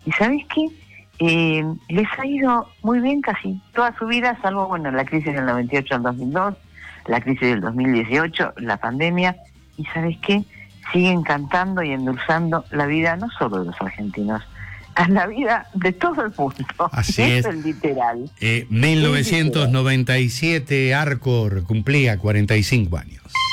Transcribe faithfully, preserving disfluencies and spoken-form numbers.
¿Y sabés qué? Eh, les ha ido muy bien casi toda su vida, salvo, bueno, la crisis del noventa y ocho al dos mil dos, la crisis del dos mil dieciocho, la pandemia. ¿Y sabés qué? Siguen cantando y endulzando la vida no solo de los argentinos, a la vida de todo el mundo. Así Eso es. es literal. Eh, mil novecientos noventa y siete, Arcor cumplía cuarenta y cinco años.